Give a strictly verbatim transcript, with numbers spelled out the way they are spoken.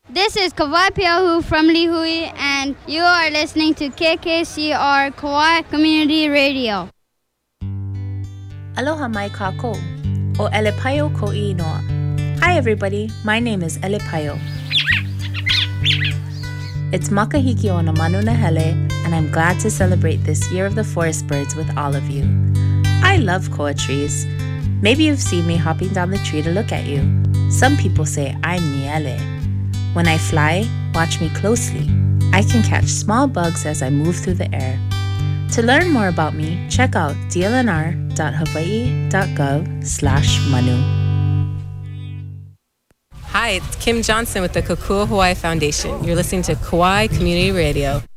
This is Kawai Piahu from Lihui, and you are listening to K K C R Kauai Community Radio. Aloha mai kako, o Elepaio ko inoa. Hi everybody, my name is Elepaio. It's Makahiki o na Manu na Hele, and I'm glad to celebrate this Year of the Forest Birds with all of you. I love koa trees. Maybe you've seen me hopping down the tree to look at you. Some people say I'm niele. When I fly, watch me closely. I can catch small bugs as I move through the air. To learn more about me, check out d l n r dot hawaii dot gov slash manu. Hi, it's Kim Johnson with the Kokua Hawaii Foundation. You're listening to Kauai Community Radio.